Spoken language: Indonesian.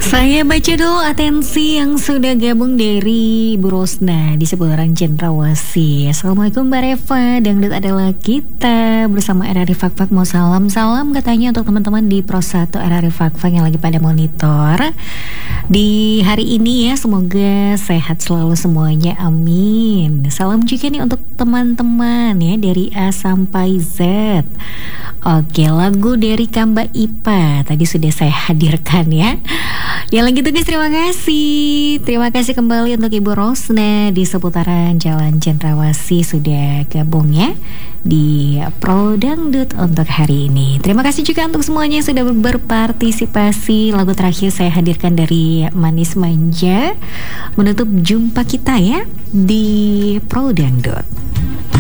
Saya baca dulu atensi yang sudah gabung dari Bu Rosna di seputaran Cendrawasih. Assalamualaikum Mbak Reva, dangdut adalah kita bersama RRI Fakfak mau salam-salam katanya untuk teman-teman di Pro 1 RRI Fakfak yang lagi pada monitor di hari ini ya, semoga sehat selalu semuanya, amin. Salam juga nih untuk teman-teman ya dari A sampai Z. Oke, lagu dari Kamba Ipa tadi sudah saya hadirkan ya. Yang lagi tugas terima kasih. Terima kasih kembali untuk Ibu Rosna di seputaran Jalan Cendrawasih sudah gabung ya di Pro Dangdut untuk hari ini. Terima kasih juga untuk semuanya yang sudah berpartisipasi. Lagu terakhir saya hadirkan dari Manis Manja menutup jumpa kita ya di Pro Dangdut.